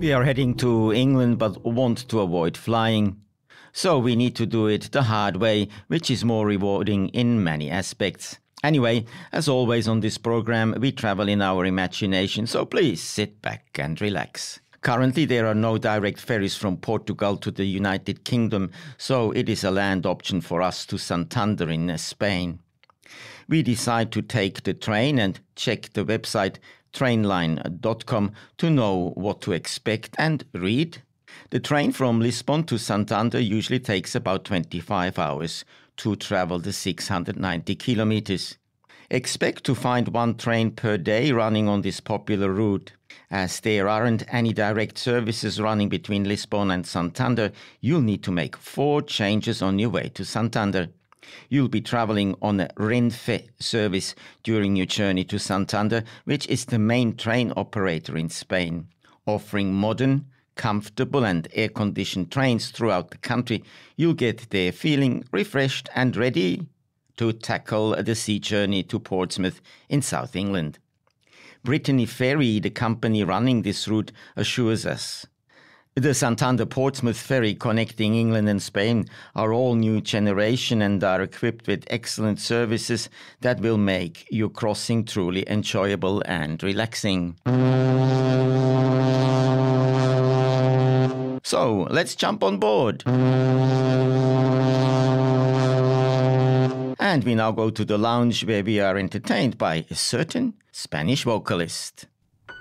We are heading to England but want to avoid flying. So we need to do it the hard way, which is more rewarding in many aspects. Anyway, as always on this program, we travel in our imagination, so please sit back and relax. Currently, there are no direct ferries from Portugal to the United Kingdom, so it is a land option for us to Santander in Spain. We decide to take the train and check the website trainline.com to know what to expect and read. The train from Lisbon to Santander usually takes about 25 hours to travel the 690 kilometers. Expect to find one train per day running on this popular route. As there aren't any direct services running between Lisbon and Santander, you'll need to make 4 changes on your way to Santander. You'll be traveling on a Renfe service during your journey to Santander, which is the main train operator in Spain, offering modern, comfortable and air-conditioned trains throughout the country. You'll get there feeling refreshed and ready to tackle the sea journey to Portsmouth in South England. Brittany Ferry, the company running this route, assures us the Santander Portsmouth ferry connecting England and Spain are all new generation and are equipped with excellent services that will make your crossing truly enjoyable and relaxing. So, let's jump on board. And we now go to the lounge where we are entertained by a certain Spanish vocalist.